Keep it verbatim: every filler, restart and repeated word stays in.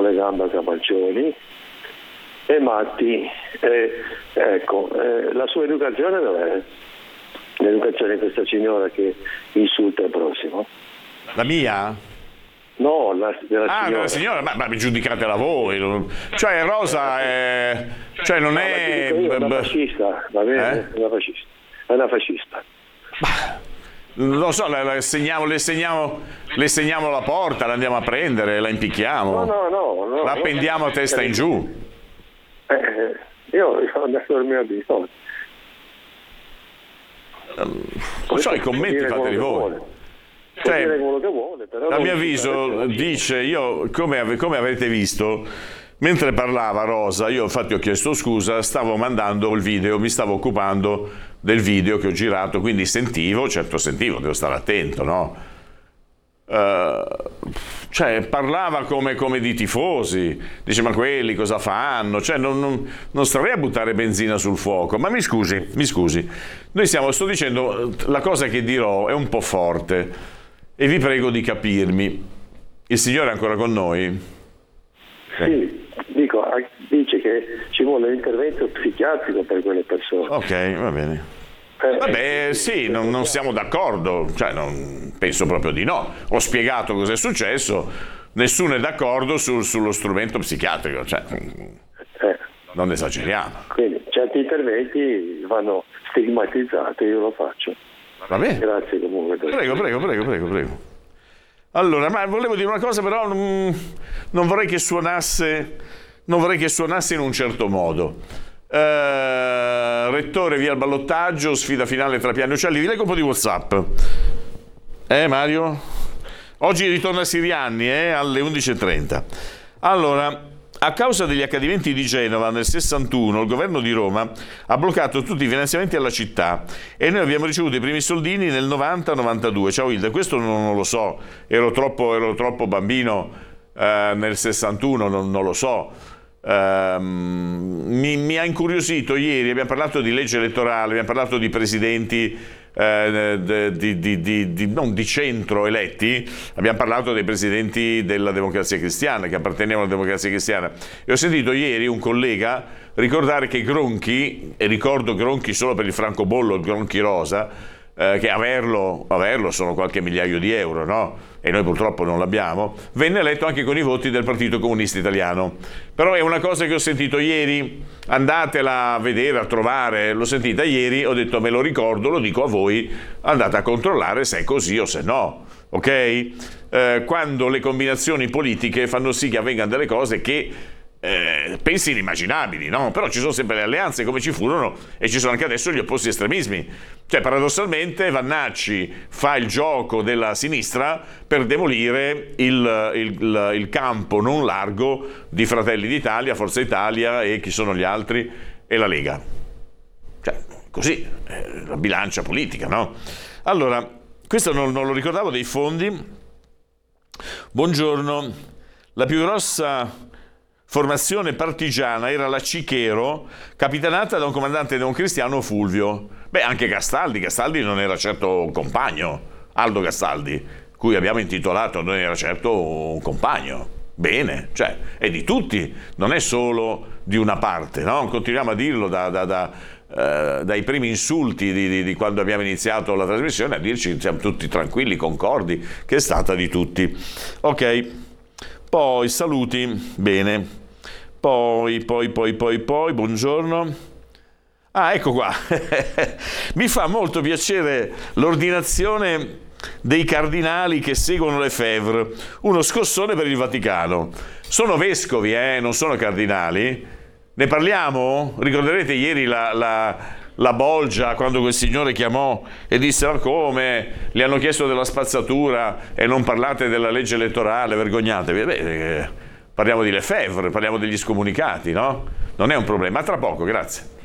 con le gambe a cavalcioni, e matti. Eh, ecco, eh, la sua educazione dov'è? L'educazione di questa signora che insulta il prossimo. La mia? No, la, della ah, signora. la signora, ma, ma giudicatela voi. Cioè Rosa è, cioè non no, è io, è una fascista, va bene? Eh? È una fascista. È una fascista. Non lo so, le, le, segniamo, le, segniamo, le segniamo la porta, la andiamo a prendere, la impicchiamo. No, no, no. no la appendiamo a testa in giù. Eh, io ho andato a dormire di notte. Non so, i commenti fateli voi. Cioè, vuole, però a mio avviso dice, io come, come avete visto, mentre parlava Rosa, io infatti ho chiesto scusa, stavo mandando il video, mi stavo occupando del video che ho girato, quindi sentivo, certo sentivo, devo stare attento, no? Uh, cioè parlava come, come di tifosi, dice ma quelli cosa fanno? Cioè non, non, non starei a buttare benzina sul fuoco, ma mi scusi, mi scusi, noi stiamo, sto dicendo, la cosa che dirò è un po' forte e vi prego di capirmi. Il Signore è ancora con noi? Sì, dico, dice che ci vuole un intervento psichiatrico per quelle persone. Ok, va bene. Vabbè, sì, non, non siamo d'accordo, cioè non, penso proprio di no. Ho spiegato cosa è successo, nessuno è d'accordo sul, sullo strumento psichiatrico, cioè eh. non esageriamo. Quindi certi interventi vanno stigmatizzati, io lo faccio. Va bene. Grazie comunque. Prego, prego, prego, prego, prego. Allora, ma volevo dire una cosa, però non, non vorrei che suonasse, non vorrei che suonasse in un certo modo. Uh, Rettore via il ballottaggio, sfida finale tra Piani e Uccelli. Vi leggo un po' di WhatsApp. Eh Mario? Oggi ritorna Sirianni eh, alle undici e trenta. Allora, a causa degli accadimenti di Genova nel sessantuno, il governo di Roma ha bloccato tutti i finanziamenti alla città e noi abbiamo ricevuto i primi soldini nel novanta novantadue. Ciao Hilda, questo non, non lo so, ero troppo, ero troppo bambino eh, nel sessantuno, non, non lo so. Uh, mi, mi ha incuriosito ieri, abbiamo parlato di legge elettorale, abbiamo parlato di presidenti uh, di, di, di, di, non di centro eletti, abbiamo parlato dei presidenti della Democrazia Cristiana che appartenevano alla Democrazia Cristiana e ho sentito ieri un collega ricordare che Gronchi, e ricordo Gronchi solo per il francobollo, il Gronchi rosa, uh, che averlo, averlo sono qualche migliaio di euro, no? E noi purtroppo non l'abbiamo, venne eletto anche con i voti del Partito Comunista Italiano. Però è una cosa che ho sentito ieri, andatela a vedere, a trovare, l'ho sentita ieri, ho detto me lo ricordo, lo dico a voi, andate a controllare se è così o se no, ok? Eh, quando le combinazioni politiche fanno sì che avvengano delle cose che Eh, pensi inimmaginabili, no? Però ci sono sempre le alleanze come ci furono e ci sono anche adesso gli opposti estremismi. Cioè paradossalmente Vannacci fa il gioco della sinistra per demolire il, il, il campo non largo di Fratelli d'Italia, Forza Italia e chi sono gli altri e la Lega. Cioè così, eh, la bilancia politica, no? Allora, questo non, non lo ricordavo dei fondi. Buongiorno, la più grossa formazione partigiana era la Cichero, capitanata da un comandante democristiano Fulvio. Beh, anche Gastaldi, Gastaldi non era certo un compagno, Aldo Gastaldi, cui abbiamo intitolato, non era certo un compagno. Bene, cioè, è di tutti, non è solo di una parte, no? Continuiamo a dirlo da, da, da, eh, dai primi insulti di, di, di quando abbiamo iniziato la trasmissione, a dirci siamo tutti tranquilli, concordi, che è stata di tutti. Ok, poi saluti, bene. Poi, poi, poi, poi, poi, buongiorno. Ah, ecco qua. Mi fa molto piacere l'ordinazione dei cardinali che seguono le Fevre. Uno scossone per il Vaticano. Sono vescovi, eh, non sono cardinali. Ne parliamo? Ricorderete ieri la, la, la bolgia quando quel signore chiamò e disse ma come? Gli hanno chiesto della spazzatura e non parlate della legge elettorale, vergognatevi. Beh, parliamo di Lefebvre, parliamo degli scomunicati, no? Non è un problema. A tra poco, grazie.